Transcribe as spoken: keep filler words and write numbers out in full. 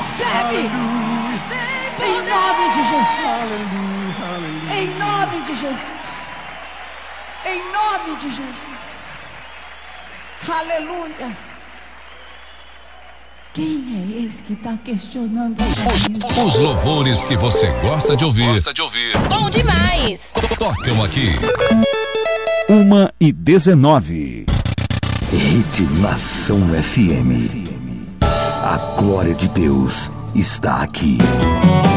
Recebe! Em nome de Jesus! Em nome de Jesus! Em nome de Jesus! Aleluia! Quem é esse que está questionando os, os louvores que você gosta de ouvir. Gosta de ouvir. Bom demais. Tocam aqui. Uma e dezenove. Rede Nação F M. A glória de Deus está aqui.